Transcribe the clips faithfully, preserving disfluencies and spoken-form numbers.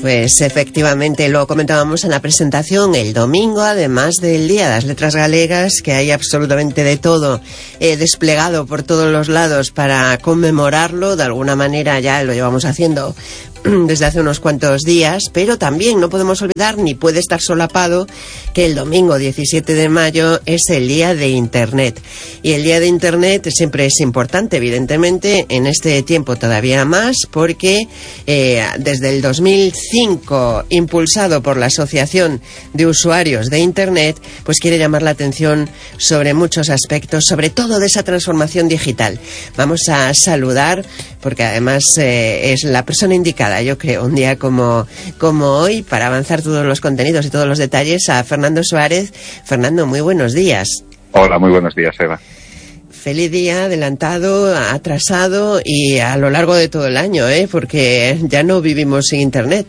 Pues efectivamente, lo comentábamos en la presentación, el domingo, además del Día de las Letras Galegas, que hay absolutamente de todo eh, desplegado por todos los lados para conmemorarlo. De alguna manera ya lo llevamos haciendo desde hace unos cuantos días, pero también no podemos olvidar, ni puede estar solapado, que el domingo diecisiete de mayo es el Día de Internet. Y el Día de Internet siempre es importante, evidentemente, en este tiempo todavía más, porque eh, desde el dos mil cinco, impulsado por la Asociación de Usuarios de Internet, pues quiere llamar la atención sobre muchos aspectos, sobre todo de esa transformación digital. Vamos a saludar, porque además eh, es la persona indicada, yo creo, un día como, como hoy, para avanzar todos los contenidos y todos los detalles, a Fernando Suárez. Fernando, muy buenos días. Hola, muy buenos días, Eva. Feliz día, adelantado, atrasado y a lo largo de todo el año, ¿eh? Porque ya no vivimos sin Internet.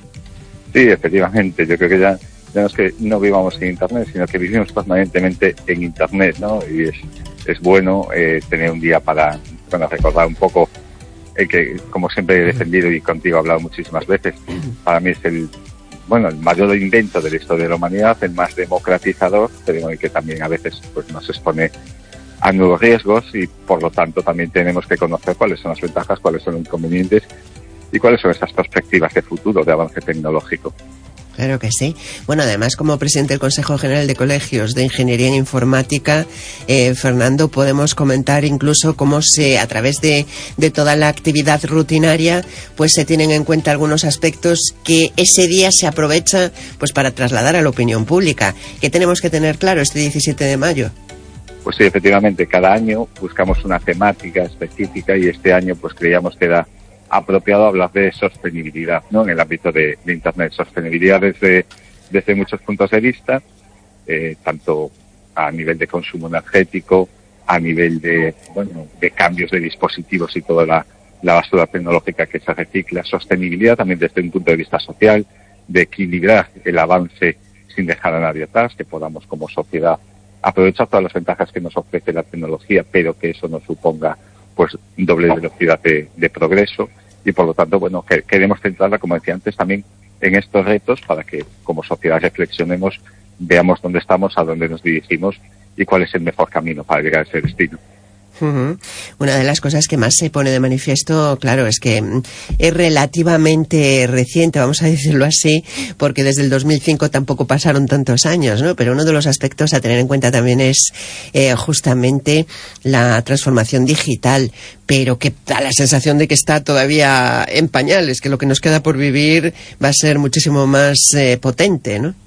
Sí, efectivamente, yo creo que ya, ya no es que no vivamos sin Internet, sino que vivimos permanentemente en Internet, ¿no? Y es, es bueno eh, tener un día para, para recordar un poco el que, como siempre he defendido y contigo he hablado muchísimas veces, para mí es el, bueno, el mayor invento de la historia de la humanidad, el más democratizador, pero el que también a veces pues nos expone a nuevos riesgos y por lo tanto también tenemos que conocer cuáles son las ventajas, cuáles son los inconvenientes y cuáles son esas perspectivas de futuro de avance tecnológico. Claro que sí. Bueno, además, como presidente del Consejo General de Colegios de Ingeniería en Informática, eh, Fernando, podemos comentar incluso cómo se, a través de, de toda la actividad rutinaria, pues se tienen en cuenta algunos aspectos que ese día se aprovecha pues para trasladar a la opinión pública. ¿Qué tenemos que tener claro este diecisiete de mayo? Pues sí, efectivamente, cada año buscamos una temática específica y este año pues creíamos que era apropiado hablar de sostenibilidad, ¿no? En el ámbito de, de Internet. Sostenibilidad desde, desde muchos puntos de vista, eh, tanto a nivel de consumo energético, a nivel de, bueno, de cambios de dispositivos y toda la, la basura tecnológica que se recicla. Sostenibilidad también desde un punto de vista social, de equilibrar el avance sin dejar a nadie atrás, que podamos como sociedad aprovechar todas las ventajas que nos ofrece la tecnología, pero que eso no suponga pues doble velocidad de, de progreso y por lo tanto, bueno, que, queremos centrarla, como decía antes, también en estos retos para que como sociedad reflexionemos, veamos dónde estamos, a dónde nos dirigimos y cuál es el mejor camino para llegar a ese destino. Uh-huh. Una de las cosas que más se pone de manifiesto, claro, es que es relativamente reciente, vamos a decirlo así, porque desde el dos mil cinco tampoco pasaron tantos años, ¿no? Pero uno de los aspectos a tener en cuenta también es eh, justamente la transformación digital, pero que da la sensación de que está todavía en pañales, que lo que nos queda por vivir va a ser muchísimo más eh, potente, ¿no?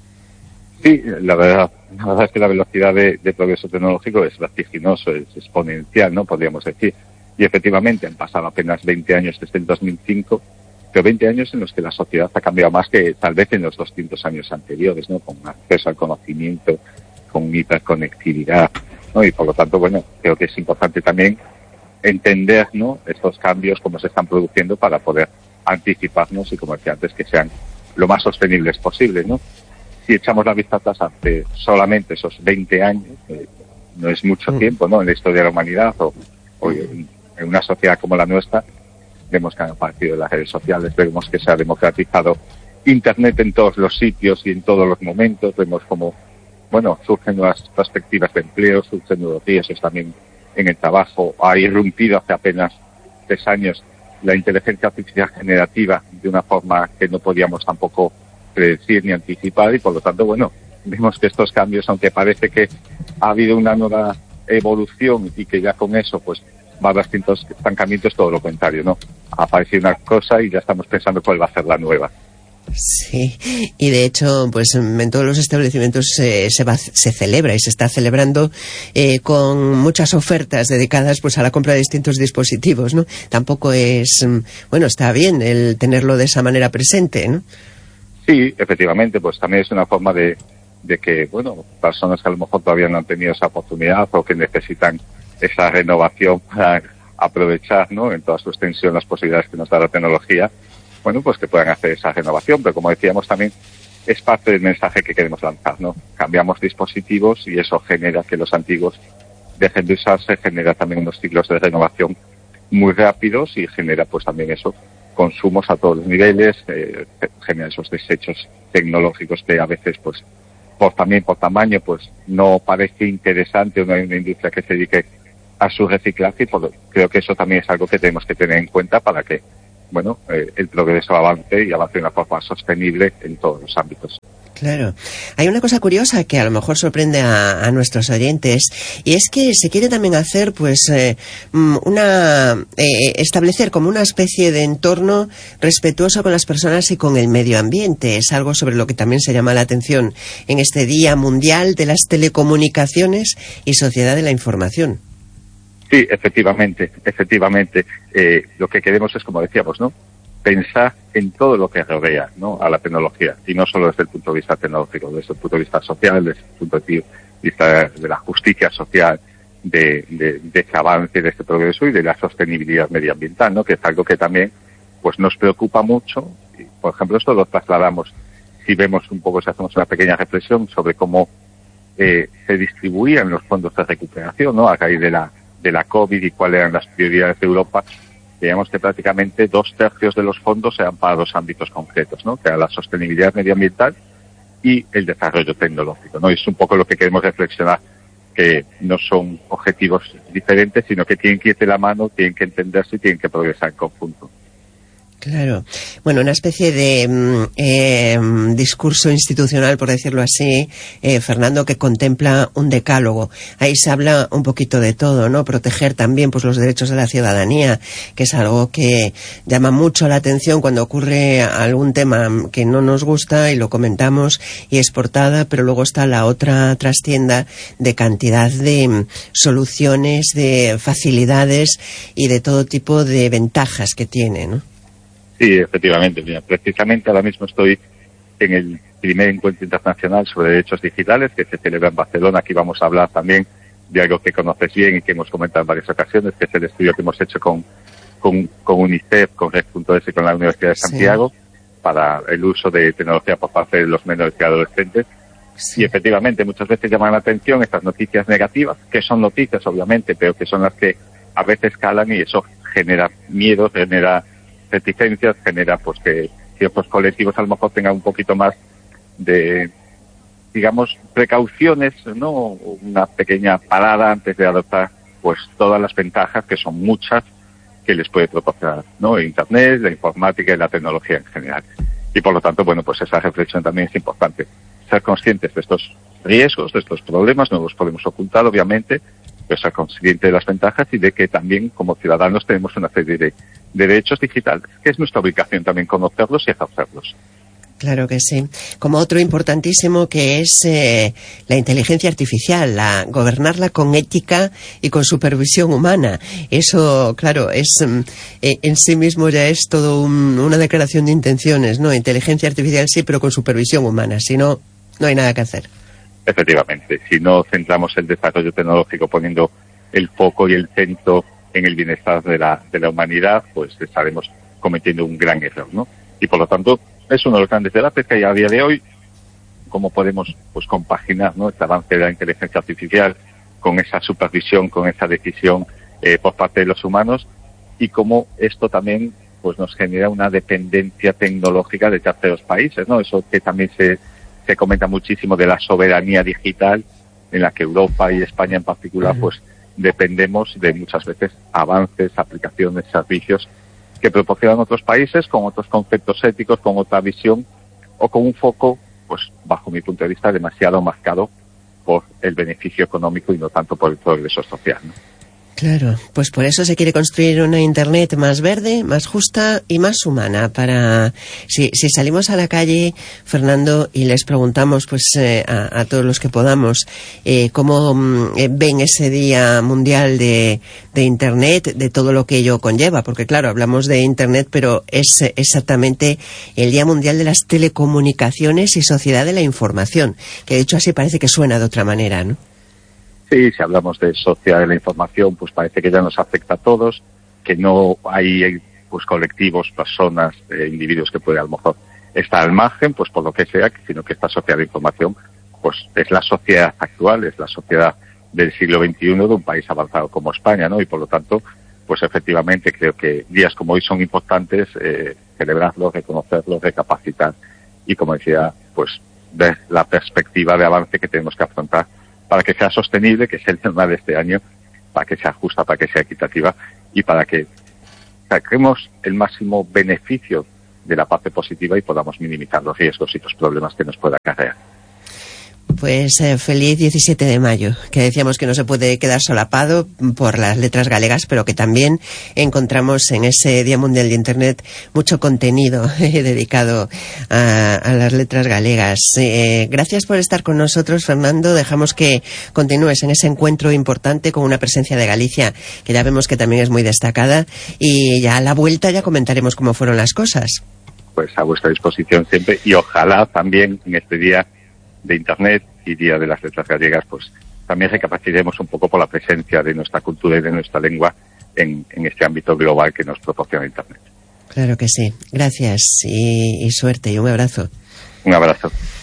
Sí, la verdad, la verdad es que la velocidad de, de progreso tecnológico es vertiginoso, es exponencial, ¿no? Podríamos decir. Y efectivamente han pasado apenas veinte años desde el dos mil cinco, pero veinte años en los que la sociedad ha cambiado más que tal vez en los doscientos años anteriores, ¿no? Con acceso al conocimiento, con hiperconectividad, ¿no? Y por lo tanto, bueno, creo que es importante también entender, ¿no? Estos cambios, cómo se están produciendo para poder anticiparnos y, como decía antes, que sean lo más sostenibles posible, ¿no? Si echamos la vista atrás hace solamente esos veinte años, eh, no es mucho tiempo, ¿no? En la historia de la humanidad o, o en, en una sociedad como la nuestra, vemos que han aparecido las redes sociales, vemos que se ha democratizado Internet en todos los sitios y en todos los momentos, vemos como, bueno, surgen nuevas perspectivas de empleo, surgen nuevos riesgos también en el trabajo, ha irrumpido hace apenas tres años la inteligencia artificial generativa de una forma que no podíamos tampoco predecir ni anticipar y por lo tanto, bueno, vemos que estos cambios, aunque parece que ha habido una nueva evolución y que ya con eso pues va a haber distintos estancamientos, todo lo contrario, ¿no? Ha aparecido una cosa y ya estamos pensando cuál va a ser la nueva. Sí, y de hecho, pues en todos los establecimientos eh, se va, se celebra y se está celebrando eh, con muchas ofertas dedicadas pues a la compra de distintos dispositivos, ¿no? Tampoco es, bueno, está bien el tenerlo de esa manera presente, ¿no? Sí, efectivamente, pues también es una forma de, de que, bueno, personas que a lo mejor todavía no han tenido esa oportunidad o que necesitan esa renovación para aprovechar, ¿no? En toda su extensión las posibilidades que nos da la tecnología, bueno, pues que puedan hacer esa renovación, pero como decíamos también es parte del mensaje que queremos lanzar, ¿no? Cambiamos dispositivos y eso genera que los antiguos dejen de usarse, genera también unos ciclos de renovación muy rápidos y genera pues también eso, consumos a todos los niveles, eh, genera esos desechos tecnológicos que a veces, pues, por también por tamaño, pues no parece interesante, no hay una industria que se dedique a su reciclaje, y por, creo que eso también es algo que tenemos que tener en cuenta para que, bueno, eh, el progreso avance y avance de una forma sostenible en todos los ámbitos. Claro. Hay una cosa curiosa que a lo mejor sorprende a, a nuestros oyentes, y es que se quiere también hacer, pues, eh, una eh, establecer como una especie de entorno respetuoso con las personas y con el medio ambiente. Es algo sobre lo que también se llama la atención en este Día Mundial de las Telecomunicaciones y Sociedad de la Información. Sí, efectivamente, efectivamente. Eh, lo que queremos es, como decíamos, ¿no?, pensar en todo lo que rodea, ¿no?, a la tecnología, y no solo desde el punto de vista tecnológico, desde el punto de vista social, desde el punto de vista de la justicia social, de, de, de ese avance, de este progreso y de la sostenibilidad medioambiental, ¿no?, que es algo que también, pues, nos preocupa mucho. Y, por ejemplo, esto lo trasladamos, si vemos un poco, si hacemos una pequeña reflexión sobre cómo eh, se distribuían los fondos de recuperación, ¿no?, a raíz de la de la COVID y cuáles eran las prioridades de Europa. Veíamos que prácticamente dos tercios de los fondos eran para dos ámbitos concretos, ¿no?, que era la sostenibilidad medioambiental y el desarrollo tecnológico, ¿no? Y es un poco lo que queremos reflexionar, que no son objetivos diferentes, sino que tienen que ir de la mano, tienen que entenderse y tienen que progresar en conjunto. Claro. Bueno, una especie de eh, discurso institucional, por decirlo así, eh, Fernando, que contempla un decálogo. Ahí se habla un poquito de todo, ¿no? Proteger también, pues, los derechos de la ciudadanía, que es algo que llama mucho la atención cuando ocurre algún tema que no nos gusta y lo comentamos y es portada, pero luego está la otra trastienda de cantidad de soluciones, de facilidades y de todo tipo de ventajas que tiene, ¿no? Sí, efectivamente. Mira, precisamente ahora mismo estoy en el primer encuentro internacional sobre derechos digitales que se celebra en Barcelona. Aquí vamos a hablar también de algo que conoces bien y que hemos comentado en varias ocasiones, que es el estudio que hemos hecho con, con, con UNICEF, con Red punto es y con la Universidad de Santiago, sí, para el uso de tecnología por parte de los menores y adolescentes. Sí. Y efectivamente, muchas veces llaman la atención estas noticias negativas, que son noticias, obviamente, pero que son las que a veces calan, y eso genera miedo, genera reticencias, genera pues que ciertos colectivos a lo mejor tengan un poquito más de, digamos, precauciones, ¿no?, una pequeña parada antes de adoptar pues todas las ventajas, que son muchas, que les puede proporcionar, ¿no?, Internet, la informática y la tecnología en general. Y por lo tanto, bueno, pues esa reflexión también es importante. Ser conscientes de estos riesgos, de estos problemas, no los podemos ocultar, obviamente, pero ser conscientes de las ventajas y de que también como ciudadanos tenemos una serie de, de derechos digitales, que es nuestra obligación también conocerlos y ejercerlos. Claro que sí. Como otro importantísimo, que es eh, la inteligencia artificial, la gobernarla con ética y con supervisión humana. Eso, claro, es eh, en sí mismo ya es todo un, una declaración de intenciones, ¿no? Inteligencia artificial sí, pero con supervisión humana. Si no, no hay nada que hacer. Efectivamente. Si no centramos el desarrollo tecnológico poniendo el foco y el centro en el bienestar de la, de la humanidad, pues estaremos cometiendo un gran error, ¿no? Y por lo tanto, es uno de los grandes debates que hay a día de hoy, cómo podemos pues compaginar, ¿no?, este avance de la inteligencia artificial con esa supervisión, con esa decisión eh, por parte de los humanos, y cómo esto también pues nos genera una dependencia tecnológica de terceros países, ¿no? Eso que también se, se comenta muchísimo de la soberanía digital, en la que Europa y España en particular pues dependemos de muchas veces avances, aplicaciones, servicios que proporcionan otros países con otros conceptos éticos, con otra visión o con un foco, pues bajo mi punto de vista, demasiado marcado por el beneficio económico y no tanto por el progreso social, ¿no? Claro, pues por eso se quiere construir una Internet más verde, más justa y más humana. Para si, si salimos a la calle, Fernando, y les preguntamos pues eh, a, a todos los que podamos eh, cómo eh, ven ese Día Mundial de, de Internet, de todo lo que ello conlleva, porque claro, hablamos de Internet, pero es exactamente el Día Mundial de las Telecomunicaciones y Sociedad de la Información, que de hecho así parece que suena de otra manera, ¿no? Sí, si hablamos de sociedad de la información, pues parece que ya nos afecta a todos, que no hay pues colectivos, personas, eh, individuos que pueden a lo mejor estar al margen, pues por lo que sea, sino que esta sociedad de información pues es la sociedad actual, es la sociedad del siglo veintiuno de un país avanzado como España, ¿no? Y por lo tanto, pues efectivamente creo que días como hoy son importantes, eh, celebrarlos, reconocerlos, recapacitar y, como decía, pues ver la perspectiva de avance que tenemos que afrontar para que sea sostenible, que sea el tema de este año, para que sea justa, para que sea equitativa y para que saquemos el máximo beneficio de la parte positiva y podamos minimizar los riesgos y los problemas que nos pueda acarrear. Pues eh, feliz diecisiete de mayo, que decíamos que no se puede quedar solapado por las letras galegas, pero que también encontramos en ese Día Mundial de Internet mucho contenido eh, dedicado a, a las letras galegas. Eh, gracias por estar con nosotros, Fernando. Dejamos que continúes en ese encuentro importante con una presencia de Galicia, que ya vemos que también es muy destacada, y ya a la vuelta ya comentaremos cómo fueron las cosas. Pues a vuestra disposición siempre, y ojalá también en este día de Internet y Día de las Letras Gallegas, pues también recapacitemos un poco por la presencia de nuestra cultura y de nuestra lengua en, en este ámbito global que nos proporciona Internet. Claro que sí. Gracias y, y suerte y un abrazo. Un abrazo.